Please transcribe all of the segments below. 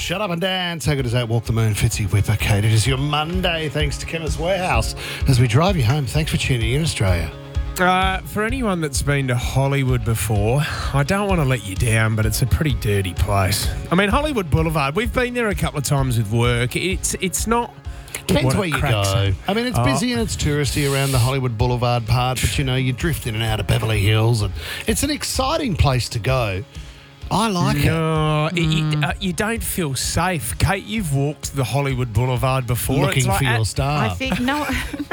Shut up and dance. How good is that? Walk the moon, Fitzy Whipper, Kate. It is your Monday, thanks to Chemist Warehouse. As we drive you home, thanks for tuning in, Australia. For anyone that's been to Hollywood before, I don't want to let you down, but it's a pretty dirty place. I mean, Hollywood Boulevard, we've been there a couple of times with work. It's not... Depends what where it you cracks go. at. I mean, it's busy and it's touristy around the Hollywood Boulevard part, but, you know, you drift in and out of Beverly Hills, and it's an exciting place to go. I like it. No, you don't feel safe. Kate, you've walked the Hollywood Boulevard before. Looking for your star. I think no.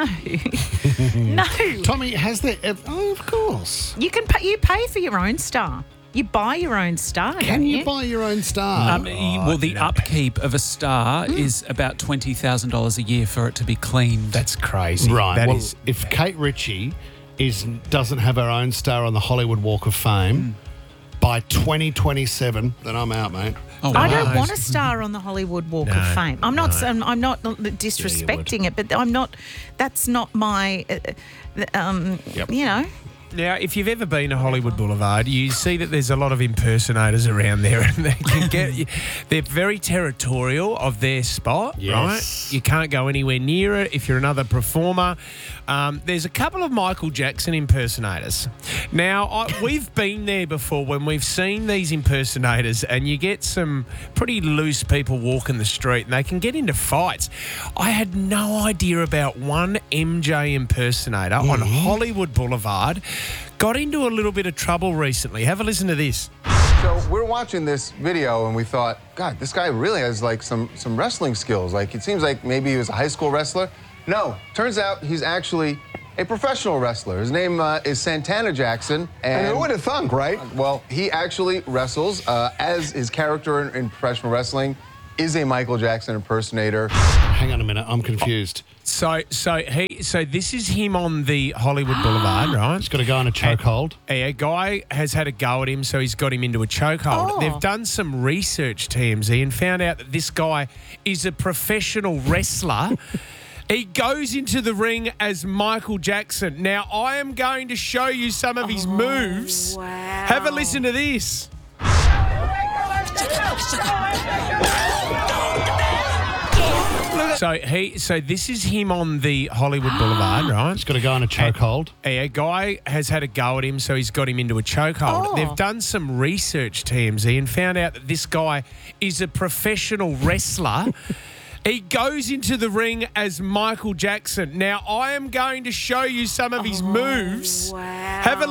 Tommy, has there... Oh, of course. You can pay. You pay for your own star. You buy your own star. Can don't you buy your own star? Well, the upkeep of a star is about $20,000 a year for it to be cleaned. That's crazy. Right. That Well, is- if Kate Ritchie doesn't have her own star on the Hollywood Walk of Fame by 2027, then I'm out, mate. Oh, I wow. don't want a star on the Hollywood Walk of Fame. I'm not disrespecting it, but I'm not. That's not my. You know. Now, if you've ever been to Hollywood Boulevard, you see that there's a lot of impersonators around there, and they can they're very territorial of their spot, Yes. right? You can't go anywhere near it if you're another performer. There's a couple of Michael Jackson impersonators. Now, we've been there before when we've seen these impersonators, and you get some pretty loose people walking the street, and they can get into fights. I had no idea about one MJ impersonator on Hollywood Boulevard. Got into a little bit of trouble recently. Have a listen to this. So we're watching this video and we thought, God, this guy really has like some wrestling skills. Like it seems like maybe he was a high school wrestler. No, turns out he's actually a professional wrestler. His name is Santana Jackson. And who would have thunk, right? Well, he actually wrestles as his character in professional wrestling is a Michael Jackson impersonator. Hang on a minute, I'm confused. So this is him on the Hollywood Boulevard, right? He's got to go in a chokehold. A guy has had a go at him, so he's got him into a chokehold. Oh. They've done some research, TMZ, and found out that this guy is a professional wrestler. He goes into the ring as Michael Jackson. Now, I am going to show you some of his moves. Wow. Have a listen to this. So this is him on the Hollywood Boulevard, right? He's got to go in a chokehold. A guy has had a go at him, so he's got him into a chokehold. Oh. They've done some research, TMZ, and found out that this guy is a professional wrestler. He goes into the ring as Michael Jackson. Now, I am going to show you some of his moves. Wow. Have a